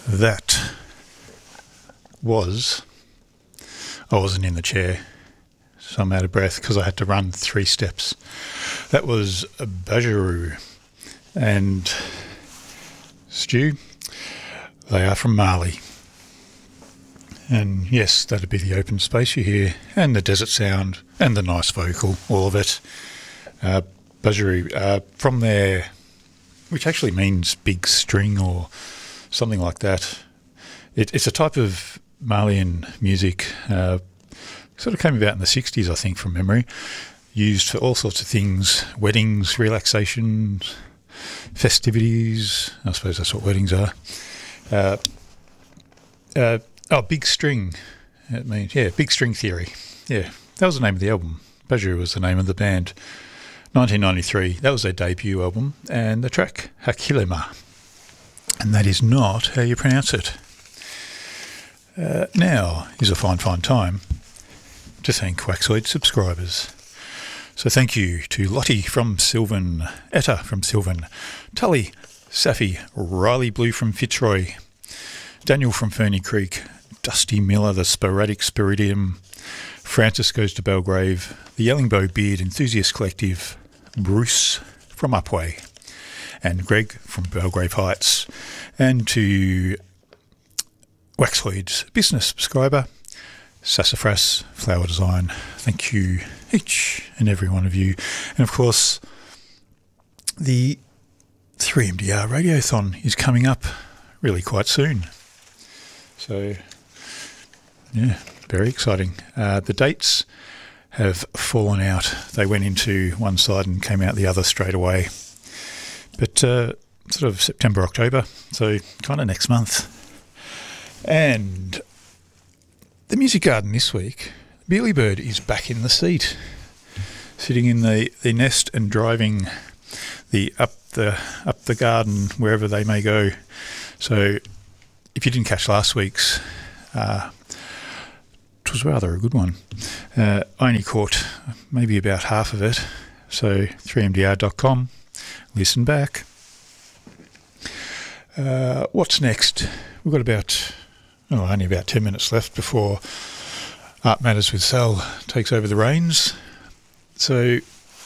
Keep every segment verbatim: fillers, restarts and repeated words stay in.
That was, I wasn't in the chair, so I'm out of breath because I had to run three steps. That was Bajaroo and Stu. They are from Mali. And yes, that'd be the open space you hear, and the desert sound, and the nice vocal, all of it. Uh, Bajaroo, uh, from there, which actually means big string or something like that. It, it's a type of Malian music, uh, sort of came about in the sixties, I think, from memory, used for all sorts of things, weddings, relaxations, festivities. I suppose that's what weddings are. Uh, uh, oh, Big String. It means, yeah, Big String Theory. Yeah, that was the name of the album. Bajaroo was the name of the band. nineteen ninety-three, that was their debut album, and the track Hakilema. And that is not how you pronounce it. Uh, now is a fine, fine time to thank Waxoid subscribers. So thank you to Lottie from Sylvan, Etta from Sylvan, Tully, Safi, Riley Blue from Fitzroy, Daniel from Ferny Creek, Dusty Miller, the Sporadic Spiridium, Francis Goes to Belgrave, the Yelling Bow Beard Enthusiast Collective, Bruce from Upway, and Greg from Belgrave Heights, and to Waxhoid's business subscriber, Sassafras Flower Design. Thank you, each and every one of you. And of course, the three M D R Radiothon is coming up really quite soon. So, yeah, very exciting. Uh, the dates have fallen out. They went into one side and came out the other straight away. But uh, sort of September, October, so kind of next month. And the Music Garden this week, Billy Bird is back in the seat, sitting in the, the nest and driving the up the up the garden wherever they may go. So if you didn't catch last week's, uh, it was rather a good one. Uh, I only caught maybe about half of it. So three M D R dot com, listen back. Uh, what's next? We've got about, oh, only about ten minutes left before Art Matters with Sal takes over the reins. So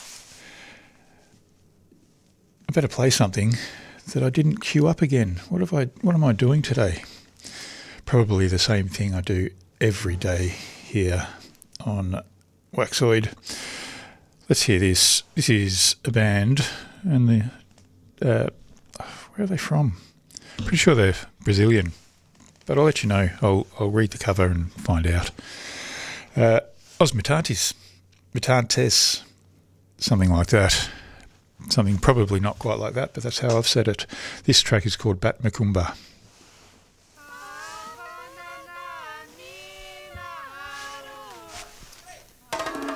I better play something that I didn't queue up again. What have I? What am I doing today? Probably the same thing I do every day here on Waxoid. Let's hear this. This is a band, and the uh, where are they from? Pretty sure they're Brazilian, but I'll let you know. I'll I'll read the cover and find out. Uh, Os Mutantes, Mutantes, something like that. Something probably not quite like that, but that's how I've said it. This track is called Bat Macumba.